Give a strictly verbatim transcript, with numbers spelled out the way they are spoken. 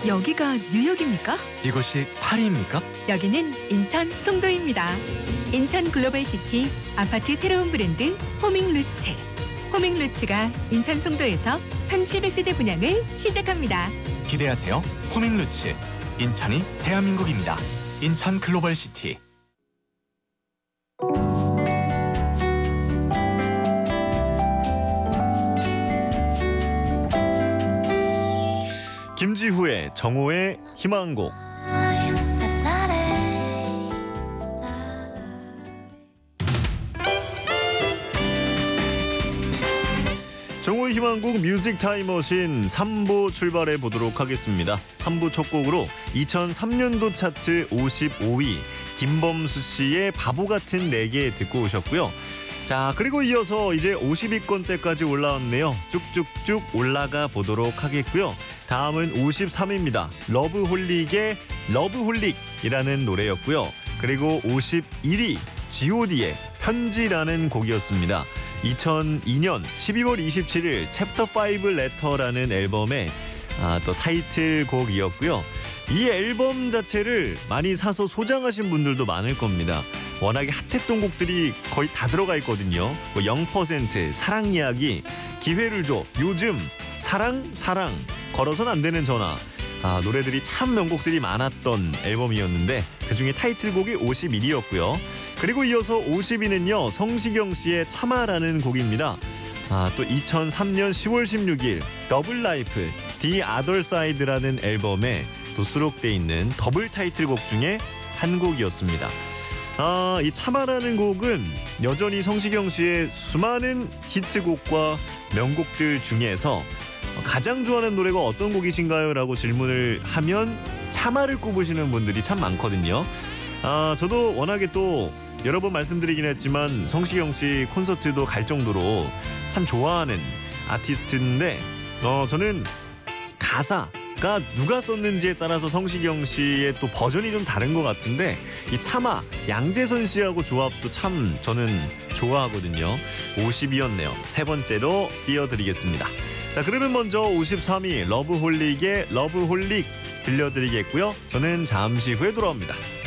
여기가 뉴욕입니까? 이곳이 파리입니까? 여기는 인천 송도입니다. 인천 글로벌시티 아파트 새로운 브랜드 호밍루츠. 호밍루츠가 인천 송도에서 천칠백 세대 분양을 시작합니다. 기대하세요. 호밍루츠. 인천이 대한민국입니다. 인천 글로벌시티. 김지후의 정오의 희망곡. 정오의 희망곡 뮤직 타임머신 삼 부 출발해 보도록 하겠습니다. 삼 부 첫 곡으로 이천삼 년도 차트 오십오 위 김범수 씨의 바보 같은 내게 듣고 오셨고요. 자, 그리고 이어서 이제 오십 위권대까지 올라왔네요. 쭉쭉쭉 올라가 보도록 하겠고요. 다음은 오십삼 위입니다. 러브홀릭의 러브홀릭이라는 노래였고요. 그리고 오십일 위 지오디의 편지라는 곡이었습니다. 이천이 년 십이월 이십칠일 챕터 오 레터라는 앨범의 아, 또 타이틀곡이었고요. 이 앨범 자체를 많이 사서 소장하신 분들도 많을 겁니다. 워낙에 핫했던 곡들이 거의 다 들어가 있거든요. 뭐 영 퍼센트, 사랑 이야기, 기회를 줘, 요즘, 사랑, 사랑, 걸어선 안 되는 전화. 아, 노래들이 참 명곡들이 많았던 앨범이었는데 그중에 타이틀곡이 오십일 위였고요. 그리고 이어서 오십 위는요. 성시경 씨의 참아라는 곡입니다. 아, 또 이천삼 년 시월 십육일 더블 라이프, The Other Side라는 앨범에 또 수록돼 있는 더블 타이틀곡 중에 한 곡이었습니다. 아, 이 참아라는 곡은 여전히 성시경 씨의 수많은 히트곡과 명곡들 중에서 가장 좋아하는 노래가 어떤 곡이신가요? 라고 질문을 하면 참아를 꼽으시는 분들이 참 많거든요. 아, 저도 워낙에 또 여러 번 말씀드리긴 했지만 성시경 씨 콘서트도 갈 정도로 참 좋아하는 아티스트인데 어, 저는 가사가 누가 썼는지에 따라서 성시경 씨의 또 버전이 좀 다른 것 같은데 이 참아, 양재선 씨하고 조합도 참 저는 좋아하거든요. 오십 위였네요. 세 번째로 띄워드리겠습니다. 자, 그러면 먼저 오십삼 위 러브홀릭의 러브홀릭 들려드리겠고요. 저는 잠시 후에 돌아옵니다.